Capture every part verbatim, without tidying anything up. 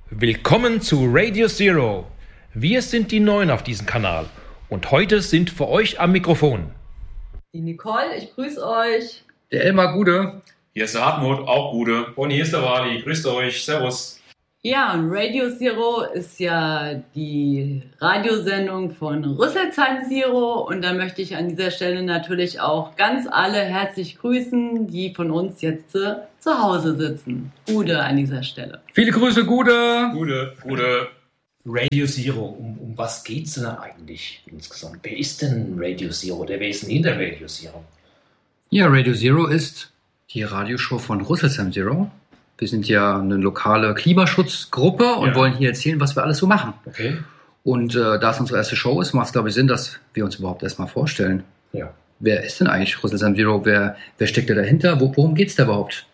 Willkommen zu Radio Zero. Wir sind die Neuen auf diesem Kanal und heute sind für euch am Mikrofon die Nicole, ich grüße euch. Der Elmar, Gude. Hier ist der Hartmut, auch Gude. Und hier ist der Wally, grüßt euch, servus. Ja, und Radio Zero ist ja die Radiosendung von Rüsselsheim Zero und da möchte ich an dieser Stelle natürlich auch ganz alle herzlich grüßen, die von uns jetzt zu, zu Hause sitzen. Gude an dieser Stelle. Viele Grüße, Gude. Gude, Gude. Radio Zero, um, um was geht's denn eigentlich insgesamt? Wer ist denn Radio Zero? Der wer ist denn hinter Radio Zero? Ja, Radio Zero ist die Radioshow von Rüsselsheim Zero. Wir sind ja eine lokale Klimaschutzgruppe und ja. wollen hier erzählen, was wir alles so machen. Okay. Und äh, da es unsere erste Show ist, macht es, glaube ich, Sinn, dass wir uns überhaupt erstmal vorstellen. Ja. Wer ist denn eigentlich Rüsselsheim Zero? Wer, wer steckt da dahinter? Wo, worum geht's da überhaupt?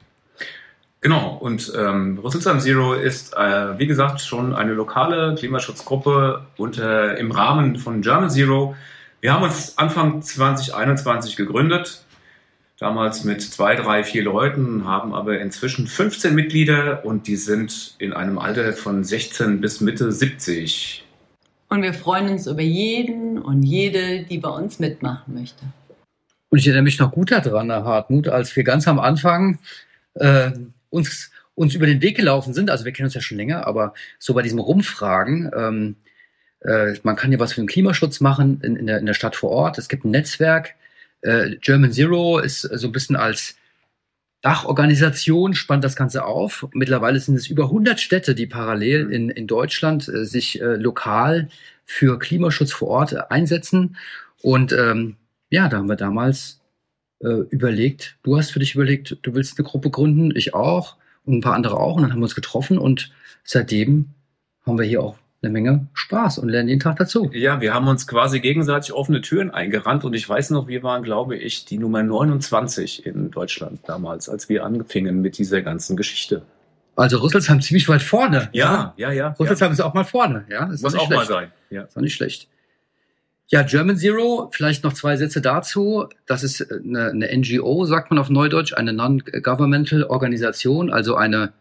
Genau, und ähm, Rüsselsheim Zero ist, äh, wie gesagt, schon eine lokale Klimaschutzgruppe und äh, im Rahmen von German Zero. Wir haben uns Anfang zwanzig einundzwanzig gegründet, damals mit zwei, drei, vier Leuten, haben aber inzwischen fünfzehn Mitglieder und die sind in einem Alter von sechzehn bis Mitte siebzig. Und wir freuen uns über jeden und jede, die bei uns mitmachen möchte. Und ich erinnere mich noch gut daran, Herr Hartmut, als wir ganz am Anfang äh, uns, uns über den Weg gelaufen sind, also wir kennen uns ja schon länger, aber so bei diesem Rumfragen, ähm, äh, man kann ja was für den Klimaschutz machen in, in, der, in der Stadt vor Ort, es gibt ein Netzwerk, äh, German Zero ist so ein bisschen als Dachorganisation, spannt das Ganze auf. Mittlerweile sind es über hundert Städte, die parallel in, in Deutschland äh, sich äh, lokal für Klimaschutz vor Ort äh, einsetzen und ähm, ja, da haben wir damals überlegt, du hast für dich überlegt, du willst eine Gruppe gründen, ich auch und ein paar andere auch und dann haben wir uns getroffen und seitdem haben wir hier auch eine Menge Spaß und lernen jeden Tag dazu. Ja, wir haben uns quasi gegenseitig offene Türen eingerannt und ich weiß noch, wir waren, glaube ich, die Nummer neunundzwanzig in Deutschland damals, als wir anfingen mit dieser ganzen Geschichte. Also Rüsselsheim ziemlich weit vorne. Ja, ja, ja. ja Rüsselsheim ja. ist auch mal vorne. Ja, ist muss auch schlecht. mal sein. Ja. Ist auch nicht schlecht. Ja, German Zero, vielleicht noch zwei Sätze dazu. Das ist eine, eine N G O, sagt man auf Neudeutsch, eine Non-Governmental Organisation, also eine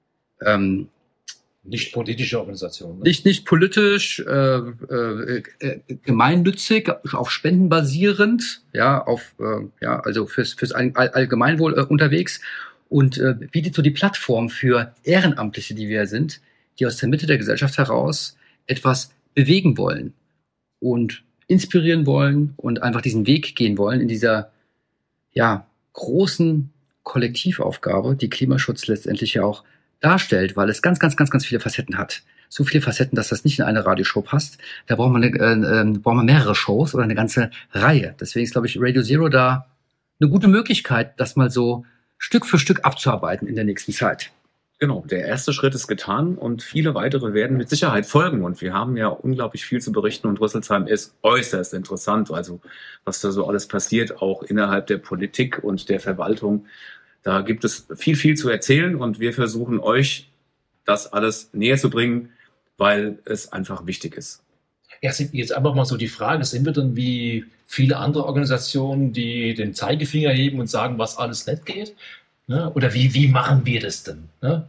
ähm, nicht politische Organisation. Ne? Nicht, nicht politisch, äh, äh, äh, gemeinnützig, auf Spenden basierend, ja, auf, äh, ja, also fürs, fürs All- Allgemeinwohl äh, unterwegs und äh, bietet so die Plattform für Ehrenamtliche, die wir sind, die aus der Mitte der Gesellschaft heraus etwas bewegen wollen und inspirieren wollen und einfach diesen Weg gehen wollen in dieser ja großen Kollektivaufgabe, die Klimaschutz letztendlich ja auch darstellt, weil es ganz, ganz, ganz, ganz viele Facetten hat. So viele Facetten, dass das nicht in eine Radioshow passt. Da braucht man, eine, äh, äh, braucht man mehrere Shows oder eine ganze Reihe. Deswegen ist, glaube ich, Radio Zero da eine gute Möglichkeit, das mal so Stück für Stück abzuarbeiten in der nächsten Zeit. Genau, der erste Schritt ist getan und viele weitere werden mit Sicherheit folgen. Und wir haben ja unglaublich viel zu berichten und Rüsselsheim ist äußerst interessant. Also was da so alles passiert, auch innerhalb der Politik und der Verwaltung. Da gibt es viel, viel zu erzählen und wir versuchen euch das alles näher zu bringen, weil es einfach wichtig ist. Ja, jetzt einfach mal so die Frage, sind wir dann wie viele andere Organisationen, die den Zeigefinger heben und sagen, was alles nicht geht? Ne? Oder wie, wie machen wir das denn? Ne?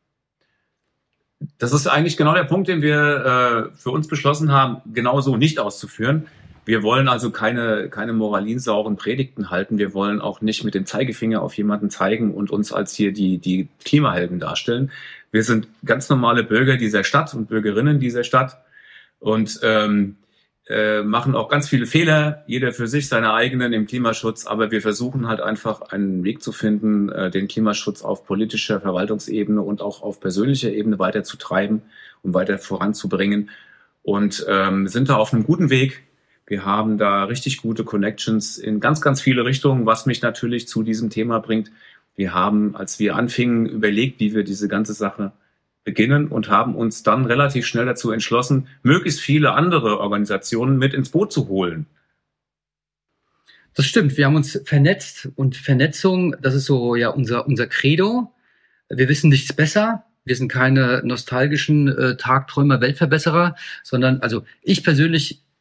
Das ist eigentlich genau der Punkt, den wir äh, für uns beschlossen haben, genauso nicht auszuführen. Wir wollen also keine, keine moralinsauren Predigten halten. Wir wollen auch nicht mit dem Zeigefinger auf jemanden zeigen und uns als hier die, die Klimahelden darstellen. Wir sind ganz normale Bürger dieser Stadt und Bürgerinnen dieser Stadt und ähm, äh, machen auch ganz viele Fehler, jeder für sich seine eigenen im Klimaschutz, aber wir versuchen halt einfach einen Weg zu finden, äh, den Klimaschutz auf politischer Verwaltungsebene und auch auf persönlicher Ebene weiter zu treiben und weiter voranzubringen und ähm, sind da auf einem guten Weg. Wir haben da richtig gute Connections in ganz, ganz viele Richtungen, was mich natürlich zu diesem Thema bringt. Wir haben, als wir anfingen, überlegt, wie wir diese ganze Sache beginnen und haben uns dann relativ schnell dazu entschlossen, möglichst viele andere Organisationen mit ins Boot zu holen. Das stimmt, wir haben uns vernetzt und Vernetzung, das ist so ja unser, unser Credo. Wir wissen nichts besser. Wir sind keine nostalgischen äh, Tagträumer, Weltverbesserer, sondern also ich persönlich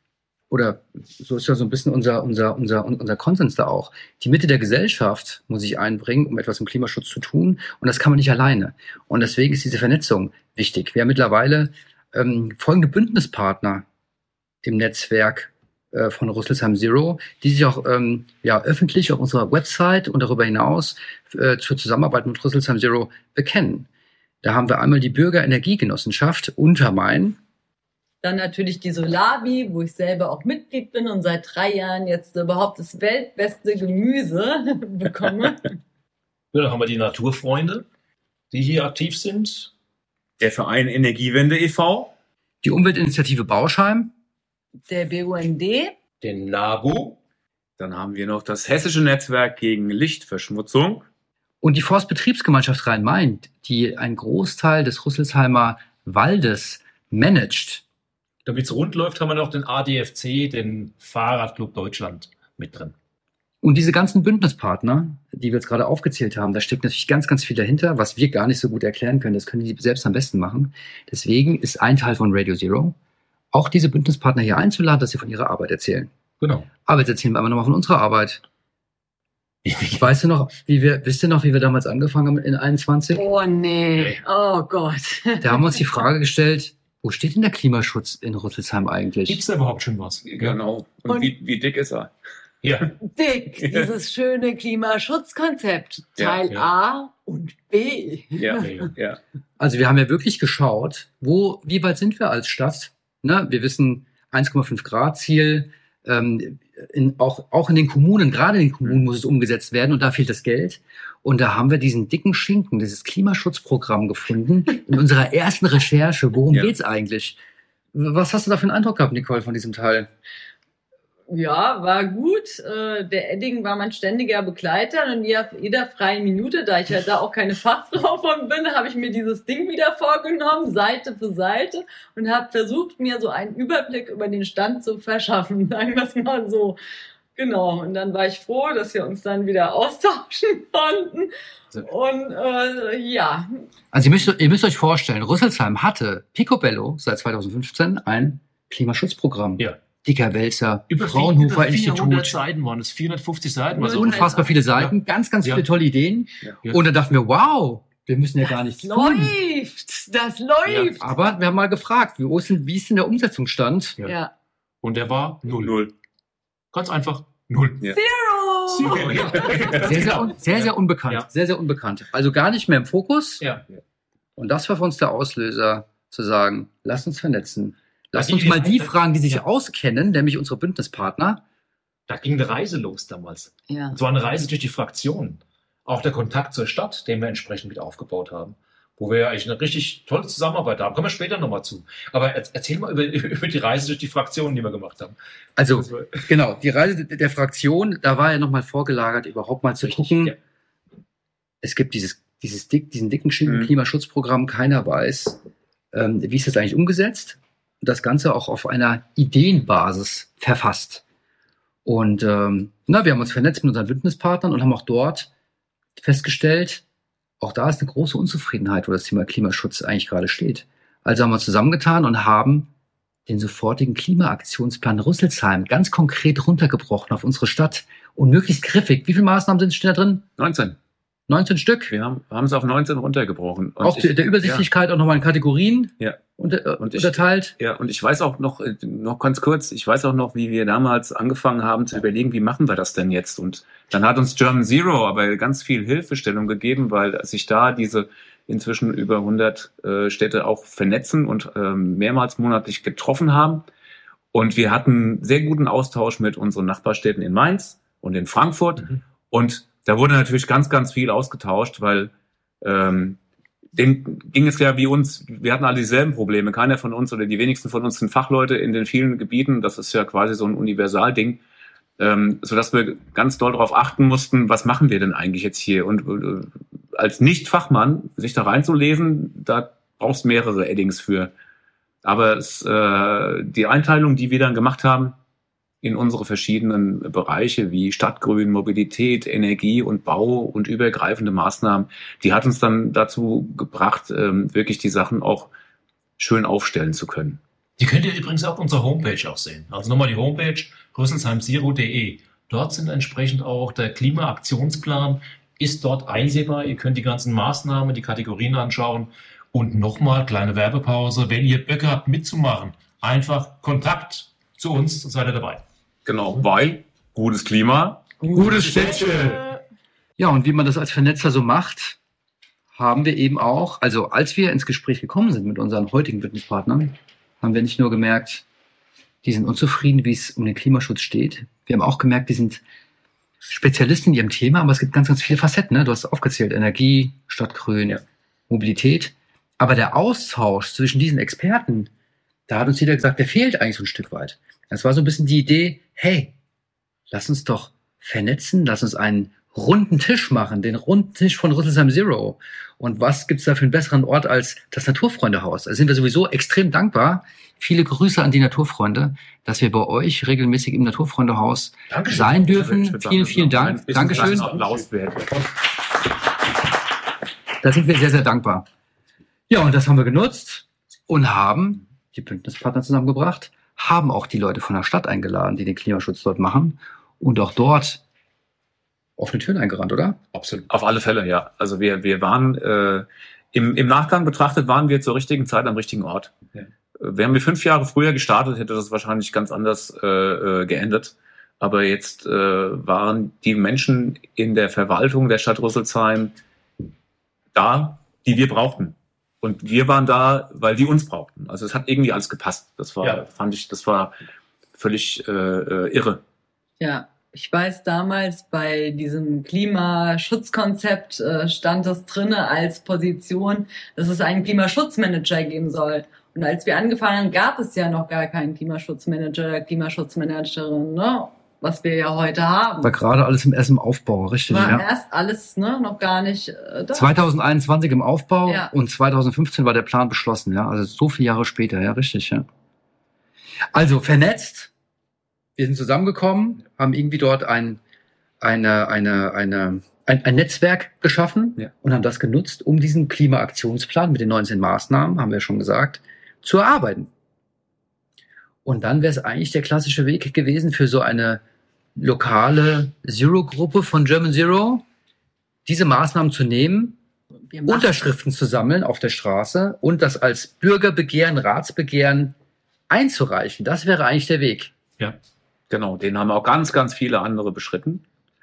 oder so ist ja so ein bisschen unser, unser, unser, unser Konsens da auch. Die Mitte der Gesellschaft muss sich einbringen, um etwas im Klimaschutz zu tun. Und das kann man nicht alleine. Und deswegen ist diese Vernetzung wichtig. Wir haben mittlerweile ähm, folgende Bündnispartner im Netzwerk äh, von Rüsselsheim Zero, die sich auch ähm, ja, öffentlich auf unserer Website und darüber hinaus äh, zur Zusammenarbeit mit Rüsselsheim Zero bekennen. Da haben wir einmal die Bürgerenergiegenossenschaft Untermain. Dann natürlich die Solavi, wo ich selber auch Mitglied bin und seit drei Jahren jetzt überhaupt das weltbeste Gemüse bekomme. Ja, dann haben wir die Naturfreunde, die hier aktiv sind. Der Verein Energiewende e V Die Umweltinitiative Bauschheim. Der B U N D. Den NABU. Dann haben wir noch das Hessische Netzwerk gegen Lichtverschmutzung. Und die Forstbetriebsgemeinschaft Rhein-Main, die einen Großteil des Rüsselsheimer Waldes managt. Damit es rund läuft, haben wir noch den A D F C, den Fahrradclub Deutschland, mit drin. Und diese ganzen Bündnispartner, die wir jetzt gerade aufgezählt haben, da steckt natürlich ganz, ganz viel dahinter, was wir gar nicht so gut erklären können. Das können die selbst am besten machen. Deswegen ist ein Teil von Radio Zero, auch diese Bündnispartner hier einzuladen, dass sie von ihrer Arbeit erzählen. Genau. Aber jetzt erzählen wir aber nochmal von unserer Arbeit. Weißt du noch, wie wir, wisst ihr noch, wie wir damals angefangen haben in einundzwanzig? Oh nee, oh Gott. Da haben wir uns die Frage gestellt, wo steht denn der Klimaschutz in Rüsselsheim eigentlich? Gibt es da überhaupt schon was? Genau. Und, Und- wie, wie dick ist er? Ja. Dick, dieses schöne Klimaschutzkonzept, Ja, Teil ja. A und B. Ja, Ja. ja. Also wir haben ja wirklich geschaut, wo, wie weit sind wir als Stadt? Ne? Wir wissen eins Komma fünf Grad Ziel, ähm, in, auch, auch in den Kommunen, gerade in den Kommunen muss es umgesetzt werden und da fehlt das Geld. Und da haben wir diesen dicken Schinken, dieses Klimaschutzprogramm gefunden in unserer ersten Recherche. Worum Ja. geht's eigentlich? Was hast du da für einen Eindruck gehabt, Nicole, von diesem Teil? Ja, war gut. Äh, Der Edding war mein ständiger Begleiter und jeder, jeder freien Minute, da ich ja da auch keine Fachfrau von bin, habe ich mir dieses Ding wieder vorgenommen, Seite für Seite, und habe versucht, mir so einen Überblick über den Stand zu verschaffen, sagen wir es mal so. Genau, und dann war ich froh, dass wir uns dann wieder austauschen konnten. Und äh, ja, Also ihr müsst, ihr müsst euch vorstellen, Rüsselsheim hatte Picobello seit zweitausendfünfzehn ein Klimaschutzprogramm. Ja. Dicker Wälzer, Über Fraunhofer über vierhundert Institut. Seiten waren es, vierhundertfünfzig Seiten. Also, Unfassbar viele Seiten, ganz, ganz Ja. viele tolle Ideen. Ja. Und dann dachten wir, wow, wir müssen ja gar nichts das tun. läuft, das läuft. Aber wir haben mal gefragt, wie ist denn, wie ist denn der Umsetzungsstand? Ja. Ja. Und der war null. Null. Ganz einfach null. Ja. Zero. Zero, ja. Sehr, sehr, un- sehr, sehr unbekannt. Ja. Sehr, sehr unbekannt. Also gar nicht mehr im Fokus. Ja. Und das war für uns der Auslöser, zu sagen, lass uns vernetzen. Lass Ja, uns die- mal die fragen, die sich auskennen, nämlich unsere Bündnispartner. Da ging eine Reise los damals. Ja. Es war eine Reise durch die Fraktionen. Auch der Kontakt zur Stadt, den wir entsprechend wieder aufgebaut haben. Wo wir ja eigentlich eine richtig tolle Zusammenarbeit haben. Kommen wir später nochmal zu. Aber er- erzähl mal über, über die Reise durch die Fraktionen, die wir gemacht haben. Also, Das war- genau, die Reise der Fraktion, da war ja nochmal vorgelagert, überhaupt mal zu Richtig, gucken. ja. Es gibt dieses, dieses dick, diesen dicken Schinken Mhm. Klimaschutzprogramm, keiner weiß, ähm, wie ist das eigentlich umgesetzt. Das Ganze auch auf einer Ideenbasis verfasst. Und ähm, na, wir haben uns vernetzt mit unseren Bündnispartnern und haben auch dort festgestellt, auch da ist eine große Unzufriedenheit, wo das Thema Klimaschutz eigentlich gerade steht. Also haben wir uns zusammengetan und haben den sofortigen Klimaaktionsplan Rüsselsheim ganz konkret runtergebrochen auf unsere Stadt und möglichst griffig. Wie viele Maßnahmen sind stehen da drin? neunzehn. neunzehn Stück. Wir haben haben es auf neunzehn runtergebrochen. Und Auch ich- der der Übersichtlichkeit auch nochmal in Kategorien Ja. unter, äh, Und ich- unterteilt. Ja, und ich weiß auch noch, äh, noch ganz kurz, ich weiß auch noch, wie wir damals angefangen haben zu überlegen, wie machen wir das denn jetzt? Und dann hat uns German Zero aber ganz viel Hilfestellung gegeben, weil sich da diese inzwischen über hundert äh, Städte auch vernetzen und ähm, mehrmals monatlich getroffen haben. Und wir hatten sehr guten Austausch mit unseren Nachbarstädten in Mainz und in Frankfurt. Mhm. Und da wurde natürlich ganz, ganz viel ausgetauscht, weil ähm, denen ging es ja wie uns, wir hatten alle dieselben Probleme. Keiner von uns oder die wenigsten von uns sind Fachleute in den vielen Gebieten. Das ist ja quasi so ein Universalding, ähm, sodass wir ganz doll darauf achten mussten, was machen wir denn eigentlich jetzt hier? Und äh, als Nicht-Fachmann sich da reinzulesen, da brauchst du mehrere Eddings für. Aber es, äh, die Einteilung, die wir dann gemacht haben in unsere verschiedenen Bereiche wie Stadtgrün, Mobilität, Energie und Bau und übergreifende Maßnahmen, die hat uns dann dazu gebracht, ähm, wirklich die Sachen auch schön aufstellen zu können. Die könnt ihr übrigens auf unserer Homepage auch sehen. Also nochmal die Homepage rüsselsheimzero punkt de. Dort sind entsprechend auch der Klimaaktionsplan, ist dort einsehbar. Ihr könnt die ganzen Maßnahmen, die Kategorien anschauen. Und nochmal, kleine Werbepause, wenn ihr Böcke habt mitzumachen, einfach Kontakt zu uns, seid ihr dabei. Genau, weil gutes Klima, Gutes Städtchen. Ja, und wie man das als Vernetzer so macht, haben wir eben auch, also als wir ins Gespräch gekommen sind mit unseren heutigen Bündnispartnern, haben wir nicht nur gemerkt, die sind unzufrieden, wie es um den Klimaschutz steht. Wir haben auch gemerkt, die sind Spezialisten in ihrem Thema, aber es gibt ganz, ganz viele Facetten. Ne? Du hast aufgezählt, Energie, Stadtgrün, ja. Mobilität. Aber der Austausch zwischen diesen Experten, da hat uns jeder gesagt, der fehlt eigentlich so ein Stück weit. Es war so ein bisschen die Idee, hey, lass uns doch vernetzen, lass uns einen runden Tisch machen, den runden Tisch von Rüsselsheim Zero. Und was gibt's da für einen besseren Ort als das Naturfreundehaus? Da sind wir sowieso extrem dankbar. Viele Grüße an die Naturfreunde, dass wir bei euch regelmäßig im Naturfreundehaus Dankeschön. sein dürfen. Ich würde sagen, Vielen, vielen Dank. ein bisschen Dankeschön. Applaus wert. Da sind wir sehr, sehr dankbar. Ja, und das haben wir genutzt und haben die Bündnispartner zusammengebracht, haben auch die Leute von der Stadt eingeladen, die den Klimaschutz dort machen und auch dort offene Türen eingerannt, oder? Absolut. Auf alle Fälle, ja. Also wir, wir waren äh, im, im Nachgang betrachtet, waren wir zur richtigen Zeit am richtigen Ort. Ja. Wären wir fünf Jahre früher gestartet, hätte das wahrscheinlich ganz anders äh, äh, geendet. Aber jetzt äh, waren die Menschen in der Verwaltung der Stadt Rüsselsheim da, die wir brauchten. Und wir waren da, weil die uns brauchten. Also es hat irgendwie alles gepasst. Das war, Ja. fand ich, das war völlig äh, äh, irre. Ja, ich weiß damals bei diesem Klimaschutzkonzept äh, stand es drinne als Position, dass es einen Klimaschutzmanager geben soll. Und als wir angefangen haben, gab es ja noch gar keinen Klimaschutzmanager, Klimaschutzmanagerin, ne? Was wir ja heute haben. War gerade alles im ersten Aufbau, richtig, War ja. erst alles ne, noch gar nicht äh, da. zwanzig einundzwanzig im Aufbau Ja. und zwanzig fünfzehn war der Plan beschlossen, ja. Also so viele Jahre später, ja, richtig, ja. Also vernetzt, wir sind zusammengekommen, haben irgendwie dort ein, eine, eine, eine, ein, ein Netzwerk geschaffen Ja. und haben das genutzt, um diesen Klimaaktionsplan mit den neunzehn Maßnahmen, haben wir schon gesagt, zu erarbeiten. Und dann wäre es eigentlich der klassische Weg gewesen für so eine lokale Zero-Gruppe von German Zero, diese Maßnahmen zu nehmen, Wir machen- Unterschriften zu sammeln auf der Straße und das als Bürgerbegehren, Ratsbegehren einzureichen. Das wäre eigentlich der Weg. Genau, den haben auch ganz, ganz viele andere beschritten.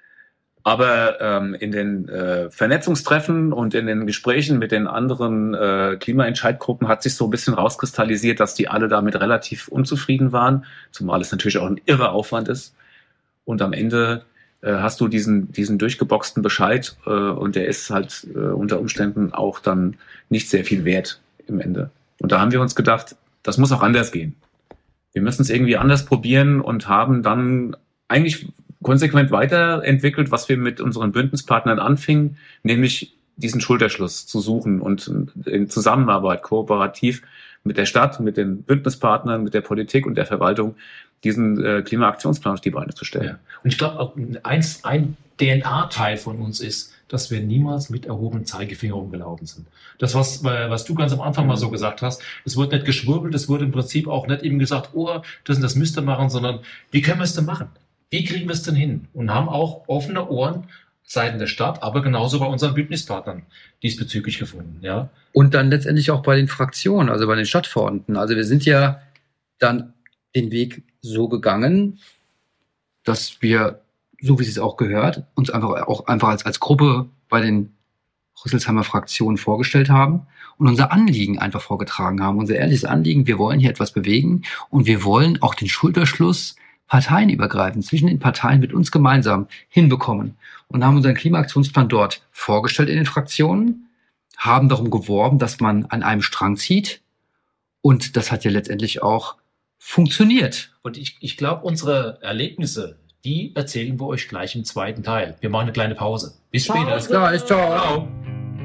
Aber ähm, in den äh, Vernetzungstreffen und in den Gesprächen mit den anderen äh, Klimaentscheidgruppen hat sich so ein bisschen rauskristallisiert, dass die alle damit relativ unzufrieden waren, zumal es natürlich auch ein irrer Aufwand ist. Und am Ende äh, hast du diesen, diesen durchgeboxten Bescheid äh, und der ist halt äh, unter Umständen auch dann nicht sehr viel wert im Ende. Und da haben wir uns gedacht, das muss auch anders gehen. Wir müssen es irgendwie anders probieren und haben dann eigentlich konsequent weiterentwickelt, was wir mit unseren Bündnispartnern anfingen, nämlich diesen Schulterschluss zu suchen und in Zusammenarbeit, kooperativ mit der Stadt, mit den Bündnispartnern, mit der Politik und der Verwaltung diesen äh, Klimaaktionsplan auf die Beine zu stellen. Ja. Und ich glaube, auch eins, ein D N A-Teil von uns ist, dass wir niemals mit erhobenem Zeigefinger rumgelaufen sind. Das, was, was du ganz am Anfang mal so gesagt hast, es wurde nicht geschwurbelt, es wurde im Prinzip auch nicht eben gesagt, oh, das und das müsst ihr machen, sondern wie können wir es denn machen? Wie kriegen wir es denn hin? Und haben auch offene Ohren seitens der Stadt, aber genauso bei unseren Bündnispartnern diesbezüglich gefunden. Ja. Und dann letztendlich auch bei den Fraktionen, also bei den Stadtverordneten. Also wir sind ja dann den Weg so gegangen, dass wir, so wie es auch gehört, uns einfach auch einfach als, als Gruppe bei den Rüsselsheimer Fraktionen vorgestellt haben und unser Anliegen einfach vorgetragen haben. Unser ehrliches Anliegen, wir wollen hier etwas bewegen und wir wollen auch den Schulterschluss parteienübergreifend zwischen den Parteien mit uns gemeinsam hinbekommen und haben unseren Klimaaktionsplan dort vorgestellt in den Fraktionen, haben darum geworben, dass man an einem Strang zieht und das hat ja letztendlich auch funktioniert. Und ich, ich glaube, unsere Erlebnisse, die erzählen wir euch gleich im zweiten Teil. Wir machen eine kleine Pause. Bis später. Pause. Klar, ist ciao. Ciao.